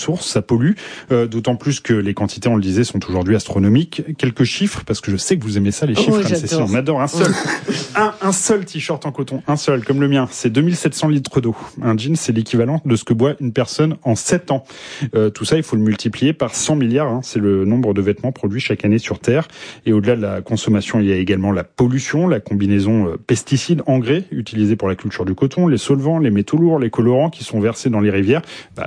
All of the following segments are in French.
source, ça pollue, d'autant plus que les quantités, on le disait, sont aujourd'hui astronomiques. Quelques chiffres, parce que je sais que vous aimez ça, les chiffres, Anne-Cécile, on adore. Un seul, un seul t-shirt en coton, un seul, comme le mien, c'est 2700 litres d'eau. Un jean, c'est l'équivalent de ce que boit une personne en 7 ans. Tout ça, il faut le multiplier par 100 milliards, c'est le nombre de vêtements produits chaque année sur Terre. Et au-delà de la consommation, il y a également la pollution, la combinaison pesticides, engrais utilisés pour la culture du coton, les solvants, les métaux lourds, les colorants qui sont versés dans les rivières.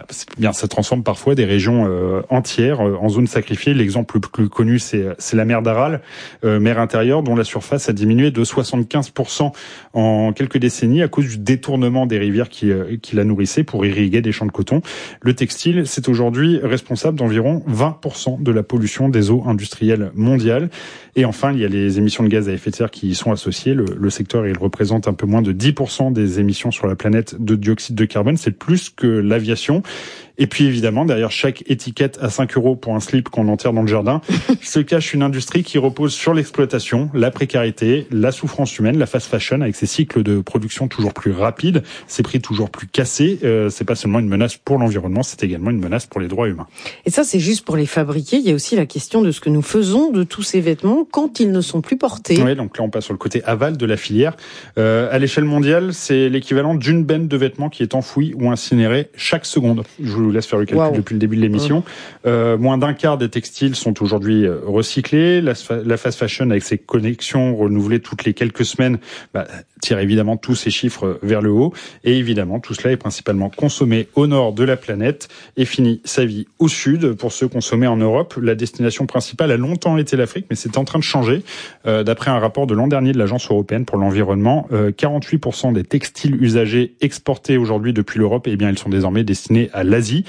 Ça transforme parfois des régions entières en zones sacrifiées. L'exemple le plus connu, c'est la mer d'Aral, mer intérieure dont la surface a diminué de 75% en quelques décennies à cause du détournement des rivières qui la nourrissaient pour irriguer des champs de coton. Le textile, c'est aujourd'hui responsable d'environ 20% de la pollution des eaux industrielles mondiales. Et enfin, il y a les émissions de gaz à effet de serre qui y sont associées. Le secteur, il représente un peu moins de 10% des émissions sur la planète de dioxyde de carbone. C'est plus que l'aviation. Et puis évidemment, derrière chaque étiquette à 5 € pour un slip qu'on enterre dans le jardin, se cache une industrie qui repose sur l'exploitation, la précarité, la souffrance humaine, la fast fashion avec ses cycles de production toujours plus rapides, ses prix toujours plus cassés. C'est pas seulement une menace pour l'environnement, c'est également une menace pour les droits humains. Et ça, c'est juste pour les fabriquer. Il y a aussi la question de ce que nous faisons de tous ces vêtements quand ils ne sont plus portés. Oui, donc là, on passe sur le côté aval de la filière. À l'échelle mondiale, c'est l'équivalent d'une benne de vêtements qui est enfouie ou incinérée chaque seconde. Je vous laisse faire le calcul depuis le début de l'émission. Moins d'un quart des textiles sont aujourd'hui recyclés. La fast fashion, avec ses collections renouvelées toutes les quelques semaines, tire évidemment tous ces chiffres vers le haut. Et évidemment, tout cela est principalement consommé au nord de la planète et finit sa vie au sud. Pour ceux consommés en Europe, la destination principale a longtemps été l'Afrique, mais c'est en train de changer. D'après un rapport de l'an dernier de l'Agence européenne pour l'environnement, 48% des textiles usagés exportés aujourd'hui depuis l'Europe, ils sont désormais destinés à l'Asie.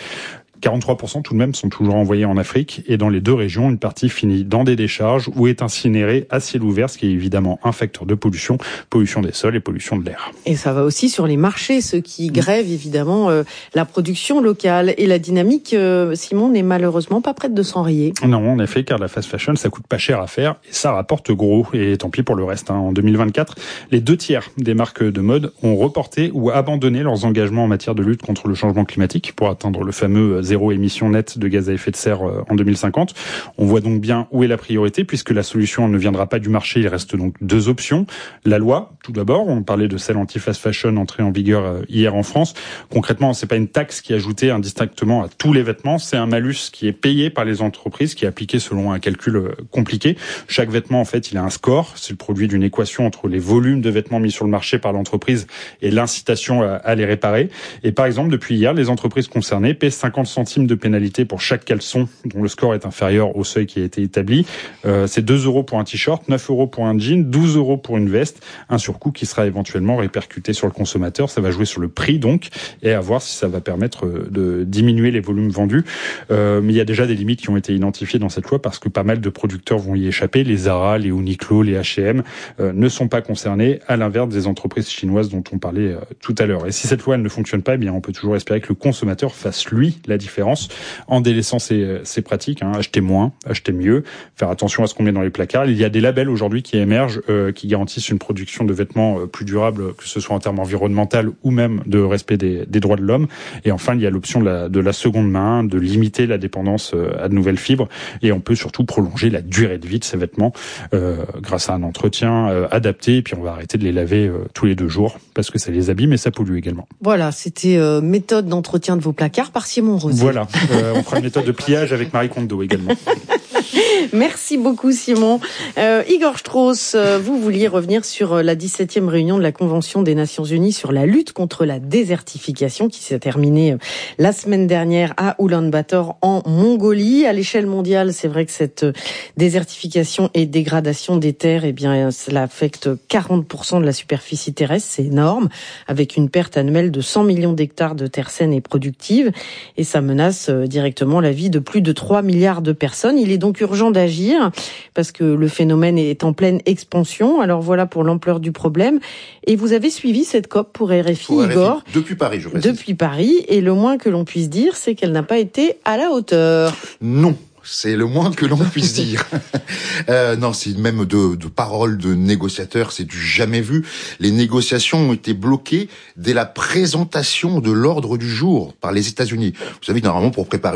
43% tout de même sont toujours envoyés en Afrique et dans les deux régions, une partie finit dans des décharges ou est incinérée à ciel ouvert, ce qui est évidemment un facteur de pollution des sols et pollution de l'air. Et ça va aussi sur les marchés, ceux qui grèvent évidemment la production locale. Et la dynamique, Simon, n'est malheureusement pas prête de s'enrayer. Non, en effet, car la fast fashion, ça coûte pas cher à faire et ça rapporte gros. Et tant pis pour le reste. En 2024, les 2/3 des marques de mode ont reporté ou abandonné leurs engagements en matière de lutte contre le changement climatique pour atteindre le fameux zéro émission nette de gaz à effet de serre en 2050. On voit donc bien où est la priorité, puisque la solution ne viendra pas du marché. Il reste donc deux options. La loi, tout d'abord, on parlait de celle anti-fast fashion entrée en vigueur hier en France. Concrètement, c'est pas une taxe qui est ajoutée indistinctement à tous les vêtements, c'est un malus qui est payé par les entreprises, qui est appliqué selon un calcul compliqué. Chaque vêtement, en fait, il a un score. C'est le produit d'une équation entre les volumes de vêtements mis sur le marché par l'entreprise et l'incitation à les réparer. Et par exemple, depuis hier, les entreprises concernées paient 50 centimes de pénalité pour chaque caleçon dont le score est inférieur au seuil qui a été établi. C'est 2 € pour un t-shirt, 9 € pour un jean, 12 € pour une veste. Un surcoût qui sera éventuellement répercuté sur le consommateur. Ça va jouer sur le prix donc, et à voir si ça va permettre de diminuer les volumes vendus. Mais il y a déjà des limites qui ont été identifiées dans cette loi parce que pas mal de producteurs vont y échapper. Les Zara, les Uniqlo, les H&M ne sont pas concernés, à l'inverse des entreprises chinoises dont on parlait tout à l'heure. Et si cette loi ne fonctionne pas, on peut toujours espérer que le consommateur fasse lui la différence en délaissant ces pratiques. Acheter moins, acheter mieux, faire attention à ce qu'on met dans les placards. Il y a des labels aujourd'hui qui émergent, qui garantissent une production de vêtements plus durable, que ce soit en termes environnemental ou même de respect des droits de l'homme. Et enfin, il y a l'option de la seconde main, de limiter la dépendance à de nouvelles fibres. Et on peut surtout prolonger la durée de vie de ces vêtements grâce à un entretien adapté. Et puis on va arrêter de les laver tous les 2 jours parce que ça les abîme et ça pollue également. Voilà, c'était méthode d'entretien de vos placards par Simon Rosier. Voilà, on fera une méthode de pliage avec Marie Kondo également. Merci beaucoup Simon. Igor Strauss, vous vouliez revenir sur la 17e réunion de la Convention des Nations Unies sur la lutte contre la désertification qui s'est terminée la semaine dernière à Oulan-Bator en Mongolie. À l'échelle mondiale, c'est vrai que cette désertification et dégradation des terres, cela affecte 40% de la superficie terrestre, c'est énorme, avec une perte annuelle de 100 millions d'hectares de terres saines et productives. Et ça menace directement la vie de plus de 3 milliards de personnes. Il est donc urgent d'agir parce que le phénomène est en pleine expansion. Alors voilà pour l'ampleur du problème. Et vous avez suivi cette COP pour RFI, Igor. Depuis Paris, je précise. Depuis Paris. Et le moins que l'on puisse dire, c'est qu'elle n'a pas été à la hauteur. Non. C'est le moins que l'on puisse dire. Non, c'est même de paroles de négociateurs, c'est du jamais vu. Les négociations ont été bloquées dès la présentation de l'ordre du jour par les États-Unis. Vous savez, normalement, pour préparer